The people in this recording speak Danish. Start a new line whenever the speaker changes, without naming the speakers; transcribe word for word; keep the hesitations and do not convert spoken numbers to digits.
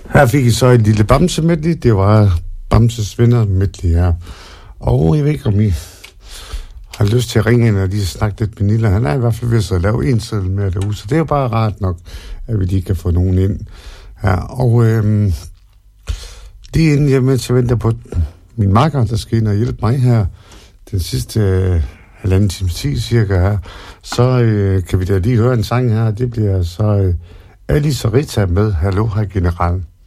Her fik I så en lille Bamse medley. Det var Bamses venner medley her. Og jeg ved ikke, om I har lyst til at ringe ind og lige snakke lidt med Nilla. Han er i hvert fald ved at lave en seddel med derude, så det er jo bare rart nok, at vi lige kan få nogen ind her. Og øhm, lige inden jeg mens jeg venter på min makker, der skal ind og hjælpe mig her den sidste øh, halvanden time tid cirka her, så øh, kan vi da lige høre en sang her. Det bliver så øh, Alice og Rita med Hallo, hej general.